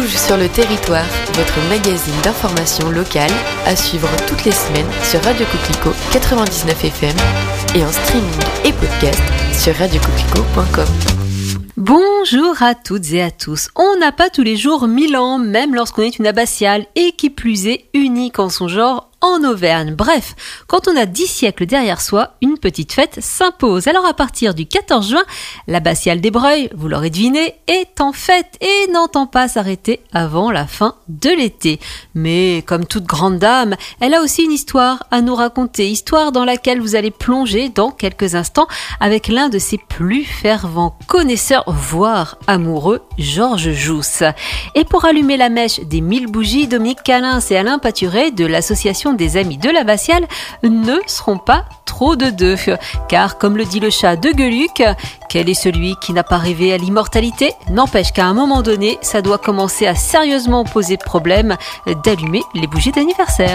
Bouge sur le territoire, votre magazine d'information locale à suivre toutes les semaines sur Radio Coquelicot 99 FM et en streaming et podcast sur radiocoquelicot.com. Bonjour à toutes et à tous. On n'a pas tous les jours 1000 ans, même lorsqu'on est une abbatiale et qui plus est unique en son genre en Auvergne. Bref, quand on a 10 siècles derrière soi, une petite fête s'impose. Alors à partir du 14 juin, l'abbatiale des Breuils, vous l'aurez deviné, est en fête et n'entend pas s'arrêter avant la fin de l'été. Mais comme toute grande dame, elle a aussi une histoire à nous raconter, histoire dans laquelle vous allez plonger dans quelques instants avec l'un de ses plus fervents connaisseurs, voire amoureux, Georges Jousse. Et pour allumer la mèche des 1000 bougies, Dominique Calins et Alain Paturet de l'association des amis de l'abbatiale ne seront pas trop de deux. Car comme le dit le chat de Gueuluc, quel est celui qui n'a pas rêvé à l'immortalité? N'empêche qu'à un moment donné, ça doit commencer à sérieusement poser problème d'allumer les bougies d'anniversaire.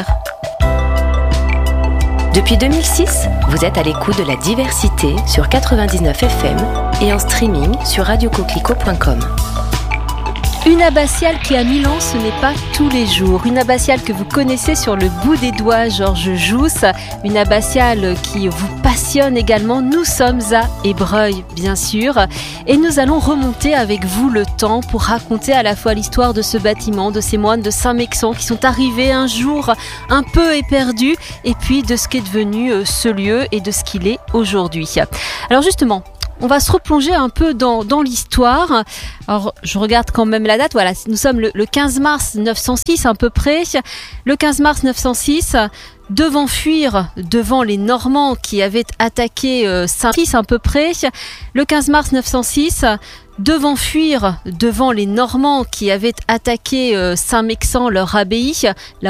Depuis 2006, vous êtes à l'écoute de la diversité sur 99 FM et en streaming sur radiocoquelicot.com. Une abbatiale qui a 1000 ans, ce n'est pas tous les jours. Une abbatiale que vous connaissez sur le bout des doigts, Georges Jousse. Une abbatiale qui vous passionne également. Nous sommes à Ébreuil, bien sûr. Et nous allons remonter avec vous le temps pour raconter à la fois l'histoire de ce bâtiment, de ces moines de Saint-Mexan qui sont arrivés un jour un peu éperdus, et puis de ce qu'est devenu ce lieu et de ce qu'il est aujourd'hui. Alors justement, on va se replonger un peu dans l'histoire. Alors, je regarde quand même la date. Voilà, nous sommes le 15 mars 906 à peu près. Le 15 mars 906, devant fuir devant les Normands qui avaient attaqué Saint-Mexan à peu près. Le 15 mars 906, devant fuir devant les Normands qui avaient attaqué Saint-Mexan, leur abbaye, là